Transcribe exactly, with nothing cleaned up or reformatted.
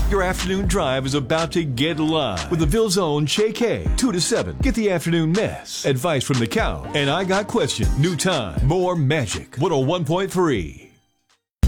Your afternoon drive is about to get live with the Ville's own Che K. two to seven. Get the afternoon mess. Advice from the cow. And I got questions. New time. More magic. one oh one point three.